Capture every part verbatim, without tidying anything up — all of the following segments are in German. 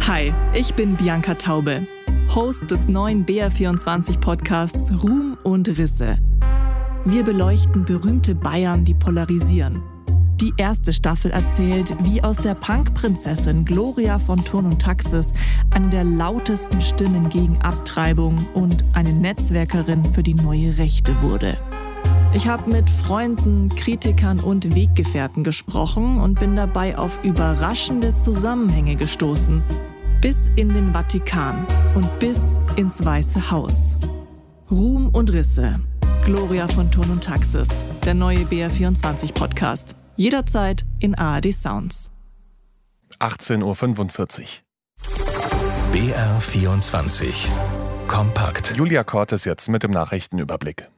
Hi, ich bin Bianca Taube, Host des neuen B R vierundzwanzig Podcasts Ruhm und Risse. Wir beleuchten berühmte Bayern, die polarisieren. Die erste Staffel erzählt, wie aus der Punk-Prinzessin Gloria von Thurn und Taxis eine der lautesten Stimmen gegen Abtreibung und eine Netzwerkerin für die neue Rechte wurde. Ich habe mit Freunden, Kritikern und Weggefährten gesprochen und bin dabei auf überraschende Zusammenhänge gestoßen. Bis in den Vatikan und bis ins Weiße Haus. Ruhm und Risse. Gloria von Thurn und Taxis. Der neue B R vierundzwanzig Podcast. Jederzeit in A R D Sounds. achtzehn Uhr fünfundvierzig. B R vierundzwanzig. Kompakt. Julia Cortes jetzt mit dem Nachrichtenüberblick.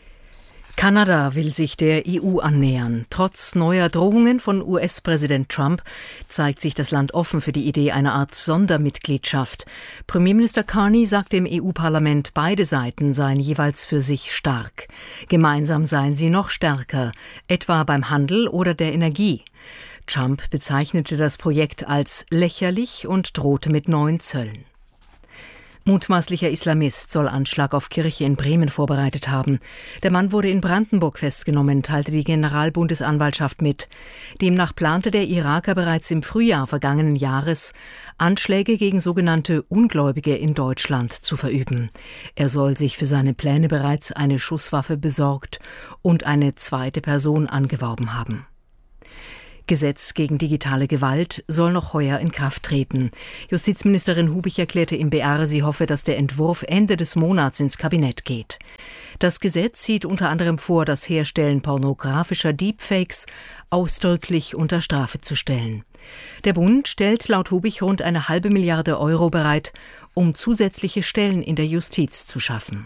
Kanada will sich der E U annähern. Trotz neuer Drohungen von U S-Präsident Trump zeigt sich das Land offen für die Idee einer Art Sondermitgliedschaft. Premierminister Carney sagte im E U-Parlament, beide Seiten seien jeweils für sich stark. Gemeinsam seien sie noch stärker, etwa beim Handel oder der Energie. Trump bezeichnete das Projekt als lächerlich und drohte mit neuen Zöllen. Mutmaßlicher Islamist soll Anschlag auf Kirche in Bremen vorbereitet haben. Der Mann wurde in Brandenburg festgenommen, teilte die Generalbundesanwaltschaft mit. Demnach plante der Iraker bereits im Frühjahr vergangenen Jahres, Anschläge gegen sogenannte Ungläubige in Deutschland zu verüben. Er soll sich für seine Pläne bereits eine Schusswaffe besorgt und eine zweite Person angeworben haben. Gesetz gegen digitale Gewalt soll noch heuer in Kraft treten. Justizministerin Hubich erklärte im B R, sie hoffe, dass der Entwurf Ende des Monats ins Kabinett geht. Das Gesetz sieht unter anderem vor, das Herstellen pornografischer Deepfakes ausdrücklich unter Strafe zu stellen. Der Bund stellt laut Hubich rund eine halbe Milliarde Euro bereit, um zusätzliche Stellen in der Justiz zu schaffen.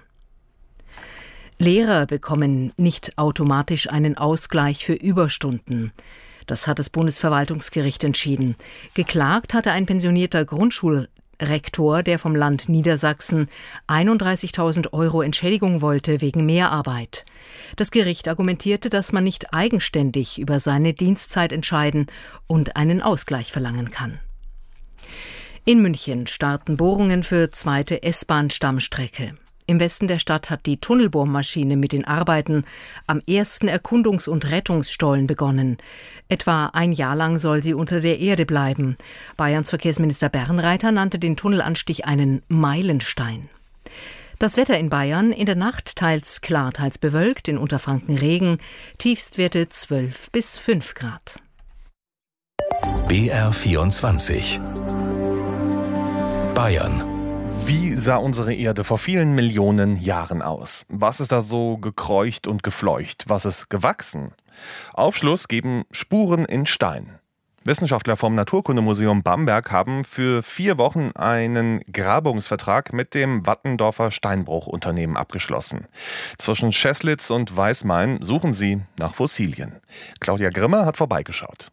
Lehrer bekommen nicht automatisch einen Ausgleich für Überstunden. Das hat das Bundesverwaltungsgericht entschieden. Geklagt hatte ein pensionierter Grundschulrektor, der vom Land Niedersachsen einunddreißigtausend Euro Entschädigung wollte wegen Mehrarbeit. Das Gericht argumentierte, dass man nicht eigenständig über seine Dienstzeit entscheiden und einen Ausgleich verlangen kann. In München starten Bohrungen für zweite S-Bahn-Stammstrecke. Im Westen der Stadt hat die Tunnelbohrmaschine mit den Arbeiten am ersten Erkundungs- und Rettungsstollen begonnen. Etwa ein Jahr lang soll sie unter der Erde bleiben. Bayerns Verkehrsminister Bernreiter nannte den Tunnelanstich einen Meilenstein. Das Wetter in Bayern: in der Nacht teils klar, teils bewölkt, in Unterfranken Regen, Tiefstwerte zwölf bis fünf Grad. B R vierundzwanzig. Bayern. Wie sah unsere Erde vor vielen Millionen Jahren aus? Was ist da so gekreucht und gefleucht? Was ist gewachsen? Aufschluss geben Spuren in Stein. Wissenschaftler vom Naturkundemuseum Bamberg haben für vier Wochen einen Grabungsvertrag mit dem Wattendorfer Steinbruchunternehmen abgeschlossen. Zwischen Scheßlitz und Weißmain suchen sie nach Fossilien. Claudia Grimmer hat vorbeigeschaut.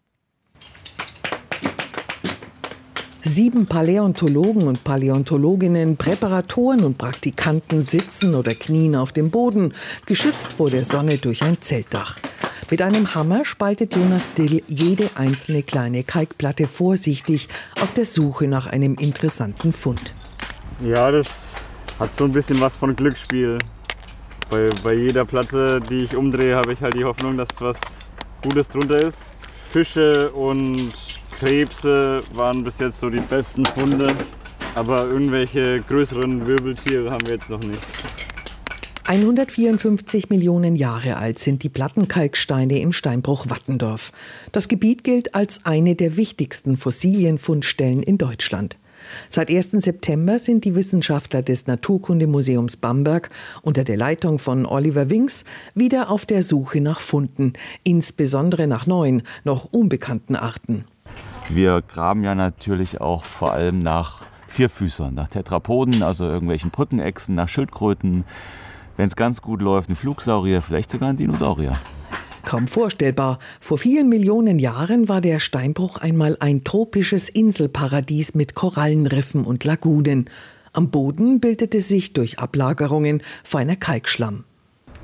Sieben Paläontologen und Paläontologinnen, Präparatoren und Praktikanten sitzen oder knien auf dem Boden, geschützt vor der Sonne durch ein Zeltdach. Mit einem Hammer spaltet Jonas Dill jede einzelne kleine Kalkplatte vorsichtig auf der Suche nach einem interessanten Fund. Ja, das hat so ein bisschen was von Glücksspiel. Bei, bei jeder Platte, die ich umdrehe, habe ich halt die Hoffnung, dass was Gutes drunter ist. Fische und Krebse waren bis jetzt so die besten Funde, aber irgendwelche größeren Wirbeltiere haben wir jetzt noch nicht. hundertvierundfünfzig Millionen Jahre alt sind die Plattenkalksteine im Steinbruch Wattendorf. Das Gebiet gilt als eine der wichtigsten Fossilienfundstellen in Deutschland. Seit ersten September sind die Wissenschaftler des Naturkundemuseums Bamberg unter der Leitung von Oliver Winks wieder auf der Suche nach Funden, insbesondere nach neuen, noch unbekannten Arten. Wir graben ja natürlich auch vor allem nach Vierfüßern, nach Tetrapoden, also irgendwelchen Brückenechsen, nach Schildkröten. Wenn es ganz gut läuft, ein Flugsaurier, vielleicht sogar ein Dinosaurier. Kaum vorstellbar. Vor vielen Millionen Jahren war der Steinbruch einmal ein tropisches Inselparadies mit Korallenriffen und Lagunen. Am Boden bildete sich durch Ablagerungen feiner Kalkschlamm.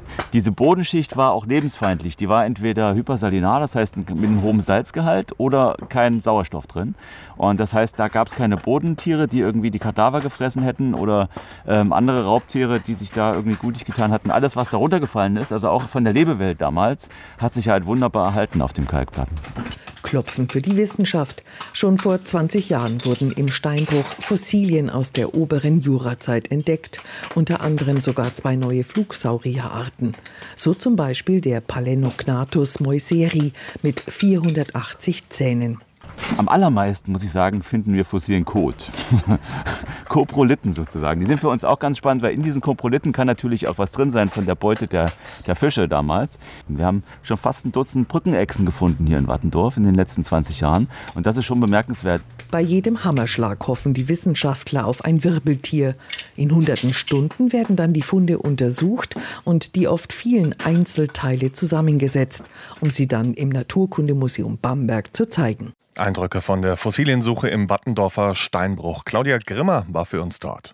Diese Bodenschicht war auch lebensfeindlich. Die war entweder hypersalinar, das heißt mit einem hohen Salzgehalt, oder kein Sauerstoff drin. Und das heißt, da gab es keine Bodentiere, die irgendwie die Kadaver gefressen hätten oder ähm, andere Raubtiere, die sich da irgendwie gutig getan hatten. Alles, was da runtergefallen ist, also auch von der Lebewelt damals, hat sich halt wunderbar erhalten auf dem Kalkplatten. Klopfen für die Wissenschaft. Schon vor zwanzig Jahren wurden im Steinbruch Fossilien aus der oberen Jurazeit entdeckt. Unter anderem sogar zwei neue Flugsaurierarten. So zum Beispiel der Palenognathus moiseri mit vierhundertachtzig Zähnen. Am allermeisten, muss ich sagen, finden wir fossilen Kot. Koprolithen sozusagen. Die sind für uns auch ganz spannend, weil in diesen Koprolithen kann natürlich auch was drin sein von der Beute der, der Fische damals. Wir haben schon fast ein Dutzend Brückenechsen gefunden hier in Wattendorf in den letzten zwanzig Jahren. Und das ist schon bemerkenswert. Bei jedem Hammerschlag hoffen die Wissenschaftler auf ein Wirbeltier. In hunderten Stunden werden dann die Funde untersucht und die oft vielen Einzelteile zusammengesetzt, um sie dann im Naturkundemuseum Bamberg zu zeigen. Eindrücke von der Fossiliensuche im Wattendorfer Steinbruch. Claudia Grimmer war für uns dort.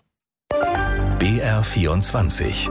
B R vierundzwanzig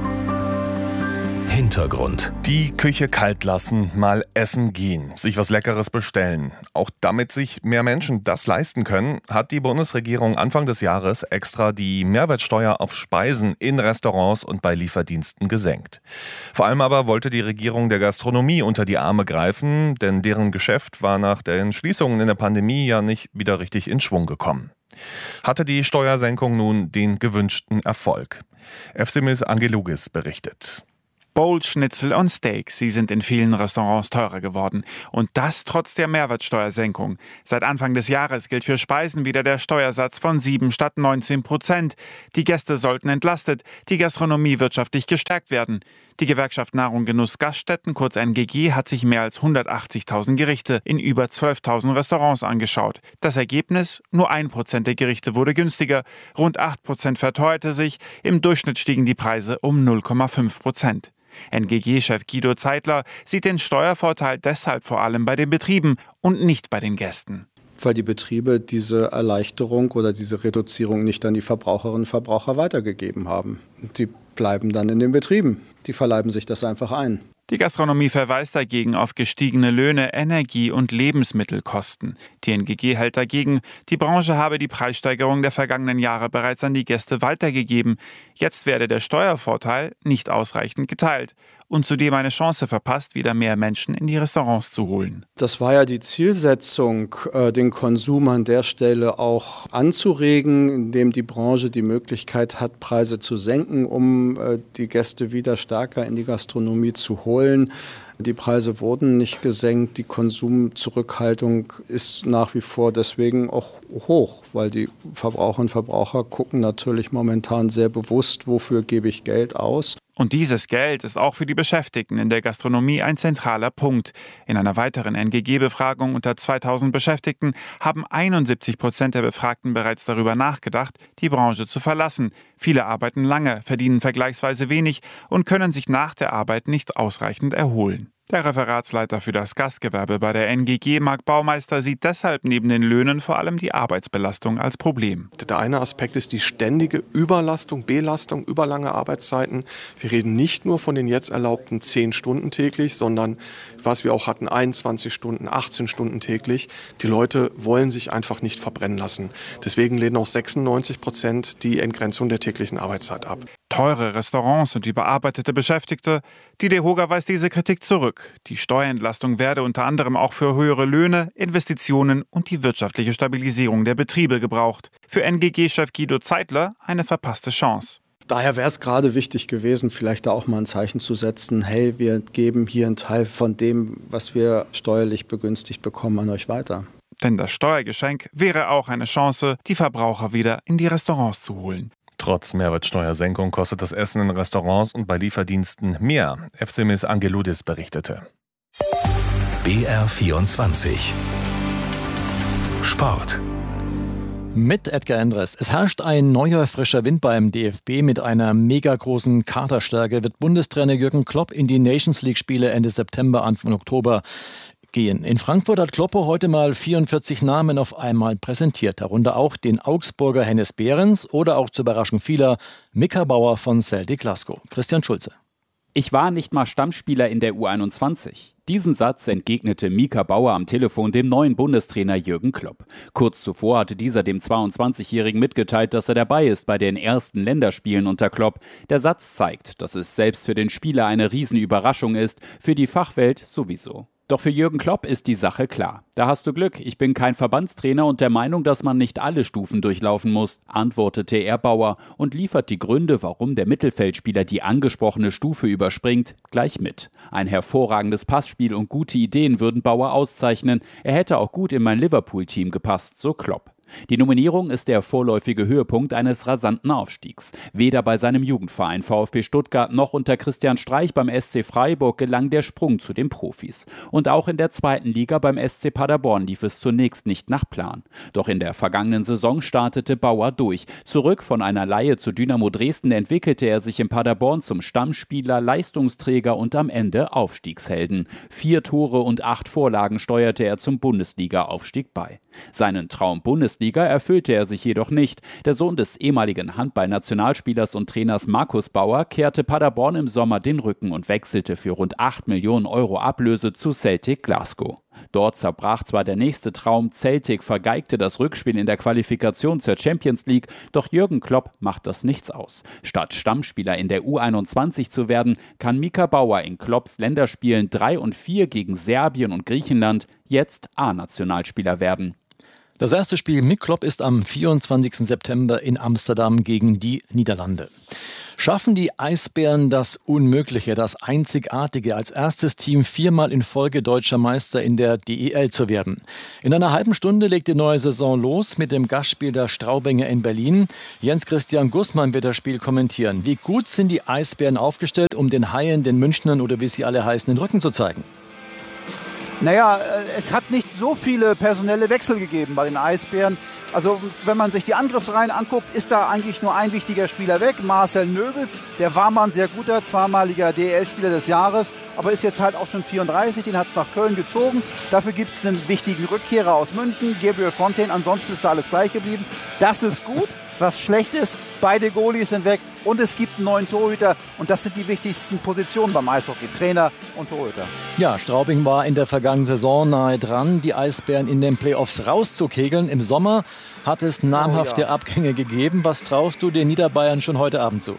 Hintergrund. Die Küche kalt lassen, mal essen gehen, sich was Leckeres bestellen. Auch damit sich mehr Menschen das leisten können, hat die Bundesregierung Anfang des Jahres extra die Mehrwertsteuer auf Speisen in Restaurants und bei Lieferdiensten gesenkt. Vor allem aber wollte die Regierung der Gastronomie unter die Arme greifen, denn deren Geschäft war nach den Schließungen in der Pandemie ja nicht wieder richtig in Schwung gekommen. Hatte die Steuersenkung nun den gewünschten Erfolg? Efsemis Angelougis berichtet. Bowls, Schnitzel und Steaks, sie sind in vielen Restaurants teurer geworden. Und das trotz der Mehrwertsteuersenkung. Seit Anfang des Jahres gilt für Speisen wieder der Steuersatz von sieben statt neunzehn Prozent. Die Gäste sollten entlastet, die Gastronomie wirtschaftlich gestärkt werden. Die Gewerkschaft Nahrung Genuss Gaststätten, kurz N G G, hat sich mehr als hundertachtzigtausend Gerichte in über zwölftausend Restaurants angeschaut. Das Ergebnis? Nur ein Prozent der Gerichte wurde günstiger, rund acht Prozent verteuerte sich, im Durchschnitt stiegen die Preise um null Komma fünf Prozent. N G G-Chef Guido Zeitler sieht den Steuervorteil deshalb vor allem bei den Betrieben und nicht bei den Gästen. Weil die Betriebe diese Erleichterung oder diese Reduzierung nicht an die Verbraucherinnen und Verbraucher weitergegeben haben. Die bleiben dann in den Betrieben. Die verleiben sich das einfach ein. Die Gastronomie verweist dagegen auf gestiegene Löhne, Energie- und Lebensmittelkosten. Die N G G hält dagegen, die Branche habe die Preissteigerung der vergangenen Jahre bereits an die Gäste weitergegeben. Jetzt werde der Steuervorteil nicht ausreichend geteilt und zudem eine Chance verpasst, wieder mehr Menschen in die Restaurants zu holen. Das war ja die Zielsetzung, den Konsum an der Stelle auch anzuregen, indem die Branche die Möglichkeit hat, Preise zu senken, um die Gäste wieder stärker in die Gastronomie zu holen. Die Preise wurden nicht gesenkt, die Konsumzurückhaltung ist nach wie vor deswegen auch hoch, weil die Verbraucherinnen und Verbraucher gucken natürlich momentan sehr bewusst, wofür gebe ich Geld aus. Und dieses Geld ist auch für die Beschäftigten in der Gastronomie ein zentraler Punkt. In einer weiteren N G G-Befragung unter zweitausend Beschäftigten haben einundsiebzig Prozent der Befragten bereits darüber nachgedacht, die Branche zu verlassen. Viele arbeiten lange, verdienen vergleichsweise wenig und können sich nach der Arbeit nicht ausreichend erholen. Der Referatsleiter für das Gastgewerbe bei der N G G, Marc Baumeister, sieht deshalb neben den Löhnen vor allem die Arbeitsbelastung als Problem. Der eine Aspekt ist die ständige Überlastung, Belastung, überlange Arbeitszeiten. Wir reden nicht nur von den jetzt erlaubten zehn Stunden täglich, sondern was wir auch hatten, einundzwanzig Stunden, achtzehn Stunden täglich. Die Leute wollen sich einfach nicht verbrennen lassen. Deswegen lehnen auch sechsundneunzig Prozent die Entgrenzung der täglichen Arbeitszeit ab. Teure Restaurants und überarbeitete Beschäftigte. Die DEHOGA weist diese Kritik zurück. Die Steuerentlastung werde unter anderem auch für höhere Löhne, Investitionen und die wirtschaftliche Stabilisierung der Betriebe gebraucht. Für N G G-Chef Guido Zeitler eine verpasste Chance. Daher wäre es gerade wichtig gewesen, vielleicht da auch mal ein Zeichen zu setzen, hey, wir geben hier einen Teil von dem, was wir steuerlich begünstigt bekommen, an euch weiter. Denn das Steuergeschenk wäre auch eine Chance, die Verbraucher wieder in die Restaurants zu holen. Trotz Mehrwertsteuersenkung kostet das Essen in Restaurants und bei Lieferdiensten mehr. Efsemis Angelougis berichtete. B R vierundzwanzig Sport. Mit Edgar Endres. Es herrscht ein neuer, frischer Wind beim D F B. Mit einer mega großen Kaderstärke wird Bundestrainer Jürgen Klopp in die Nations League-Spiele Ende September, Anfang Oktober gehen. In Frankfurt hat Kloppo heute mal vierundvierzig Namen auf einmal präsentiert, darunter auch den Augsburger Hennes Behrens oder auch zur Überraschung vieler Mika Bauer von Celtic Glasgow. Christian Schulze. Ich war nicht mal Stammspieler in der U einundzwanzig. Diesen Satz entgegnete Mika Bauer am Telefon dem neuen Bundestrainer Jürgen Klopp. Kurz zuvor hatte dieser dem zweiundzwanzigjährigen mitgeteilt, dass er dabei ist bei den ersten Länderspielen unter Klopp. Der Satz zeigt, dass es selbst für den Spieler eine Riesenüberraschung ist, für die Fachwelt sowieso. Doch für Jürgen Klopp ist die Sache klar. Da hast du Glück, ich bin kein Verbandstrainer und der Meinung, dass man nicht alle Stufen durchlaufen muss, antwortete er Bauer und liefert die Gründe, warum der Mittelfeldspieler die angesprochene Stufe überspringt, gleich mit. Ein hervorragendes Passspiel und gute Ideen würden Bauer auszeichnen. Er hätte auch gut in mein Liverpool-Team gepasst, so Klopp. Die Nominierung ist der vorläufige Höhepunkt eines rasanten Aufstiegs. Weder bei seinem Jugendverein VfB Stuttgart noch unter Christian Streich beim S C Freiburg gelang der Sprung zu den Profis. Und auch in der zweiten Liga beim S C Paderborn lief es zunächst nicht nach Plan. Doch in der vergangenen Saison startete Bauer durch. Zurück von einer Leihe zu Dynamo Dresden entwickelte er sich in Paderborn zum Stammspieler, Leistungsträger und am Ende Aufstiegshelden. Vier Tore und acht Vorlagen steuerte er zum Bundesliga-Aufstieg bei. Seinen Traum Bundesliga erfüllte er sich jedoch nicht. Der Sohn des ehemaligen Handball-Nationalspielers und Trainers Markus Bauer kehrte Paderborn im Sommer den Rücken und wechselte für rund acht Millionen Euro Ablöse zu Celtic Glasgow. Dort zerbrach zwar der nächste Traum, Celtic vergeigte das Rückspiel in der Qualifikation zur Champions League, doch Jürgen Klopp macht das nichts aus. Statt Stammspieler in der U einundzwanzig zu werden, kann Mika Bauer in Klopps Länderspielen drei und vier gegen Serbien und Griechenland jetzt A-Nationalspieler werden. Das erste Spiel mit Klopp ist am vierundzwanzigsten September in Amsterdam gegen die Niederlande. Schaffen die Eisbären das Unmögliche, das Einzigartige, als erstes Team viermal in Folge deutscher Meister in der D E L zu werden? In einer halben Stunde legt die neue Saison los mit dem Gastspiel der Straubinger in Berlin. Jens-Christian Gußmann wird das Spiel kommentieren. Wie gut sind die Eisbären aufgestellt, um den Haien, den Münchnern oder wie sie alle heißen, den Rücken zu zeigen? Naja, es hat nicht so viele personelle Wechsel gegeben bei den Eisbären. Also wenn man sich die Angriffsreihen anguckt, ist da eigentlich nur ein wichtiger Spieler weg, Marcel Nöbels. Der war mal ein sehr guter, zweimaliger D E L-Spieler des Jahres, aber ist jetzt halt auch schon vierunddreißig, den hat es nach Köln gezogen. Dafür gibt es einen wichtigen Rückkehrer aus München, Gabriel Fontaine, ansonsten ist da alles gleich geblieben. Das ist gut. Was schlecht ist, beide Goalies sind weg und es gibt einen neuen Torhüter und das sind die wichtigsten Positionen beim Eishockey, Trainer und Torhüter. Ja, Straubing war in der vergangenen Saison nahe dran, die Eisbären in den Playoffs rauszukegeln. Im Sommer hat es namhafte oh ja. Abgänge gegeben. Was traust du den Niederbayern schon heute Abend zu?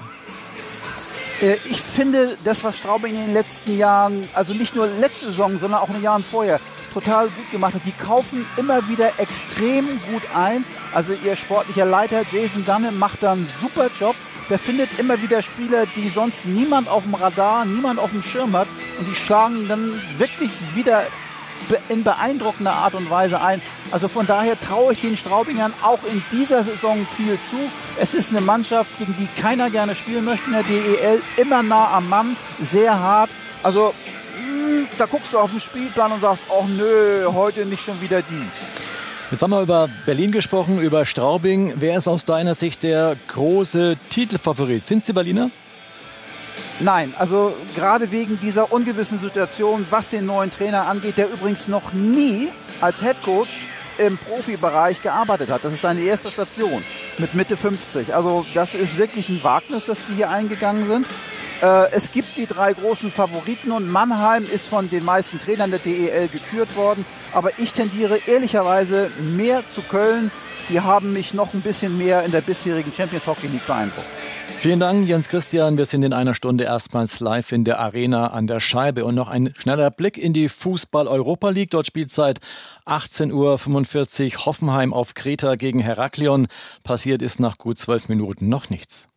Ich finde, das, was Straubing in den letzten Jahren, also nicht nur letzte Saison, sondern auch in den Jahren vorher, total gut gemacht hat. Die kaufen immer wieder extrem gut ein. Also ihr sportlicher Leiter Jason Danne macht da einen super Job. Der findet immer wieder Spieler, die sonst niemand auf dem Radar, niemand auf dem Schirm hat. Und die schlagen dann wirklich wieder in beeindruckender Art und Weise ein. Also von daher traue ich den Straubingern auch in dieser Saison viel zu. Es ist eine Mannschaft, gegen die keiner gerne spielen möchte in der D E L. Immer nah am Mann, sehr hart. Also da guckst du auf den Spielplan und sagst, oh nö, heute nicht schon wieder die. Jetzt haben wir über Berlin gesprochen, über Straubing. Wer ist aus deiner Sicht der große Titelfavorit? Sind es die Berliner? Nein, also gerade wegen dieser ungewissen Situation, was den neuen Trainer angeht, der übrigens noch nie als Headcoach im Profibereich gearbeitet hat. Das ist seine erste Station mit Mitte fünfzig. Also das ist wirklich ein Wagnis, dass die hier eingegangen sind. Äh, es gibt die drei großen Favoriten und Mannheim ist von den meisten Trainern der D E L gekürt worden. Aber ich tendiere ehrlicherweise mehr zu Köln. Die haben mich noch ein bisschen mehr in der bisherigen Champions Hockey League beeindruckt. Vielen Dank, Jens Christian. Wir sind in einer Stunde erstmals live in der Arena an der Scheibe. Und noch ein schneller Blick in die Fußball-Europa League. Dort Spielzeit achtzehn Uhr fünfundvierzig. Hoffenheim auf Kreta gegen Heraklion. Passiert ist nach gut zwölf Minuten noch nichts.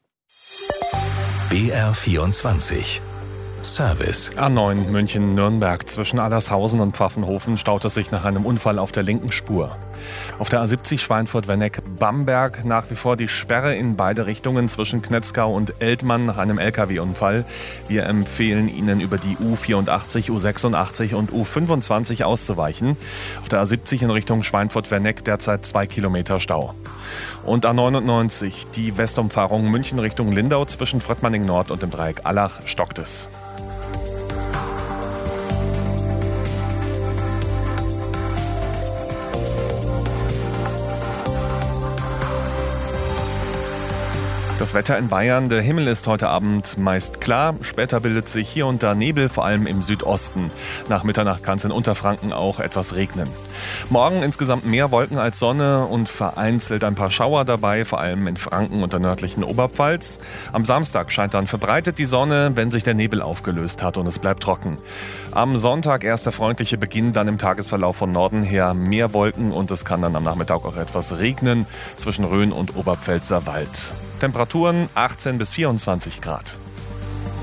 B R vierundzwanzig. Service. A neun München-Nürnberg zwischen Allershausen und Pfaffenhofen staut es sich nach einem Unfall auf der linken Spur. Auf der A siebzig Schweinfurt-Wenneck-Bamberg nach wie vor die Sperre in beide Richtungen zwischen Knetzgau und Eltmann nach einem L K W-Unfall. Wir empfehlen Ihnen über die U vierundachtzig, U sechsundachtzig und U fünfundzwanzig auszuweichen. Auf der A siebzig in Richtung Schweinfurt-Wenneck derzeit zwei Kilometer Stau. Und A neunundneunzig, die Westumfahrung München Richtung Lindau zwischen Fröttmanning Nord und dem Dreieck Allach stockt es. Das Wetter in Bayern, der Himmel ist heute Abend meist klar. Später bildet sich hier und da Nebel, vor allem im Südosten. Nach Mitternacht kann es in Unterfranken auch etwas regnen. Morgen insgesamt mehr Wolken als Sonne und vereinzelt ein paar Schauer dabei, vor allem in Franken und der nördlichen Oberpfalz. Am Samstag scheint dann verbreitet die Sonne, wenn sich der Nebel aufgelöst hat und es bleibt trocken. Am Sonntag erst der freundliche Beginn, dann im Tagesverlauf von Norden her mehr Wolken und es kann dann am Nachmittag auch etwas regnen zwischen Rhön und Oberpfälzer Wald. Temperaturen achtzehn bis vierundzwanzig Grad.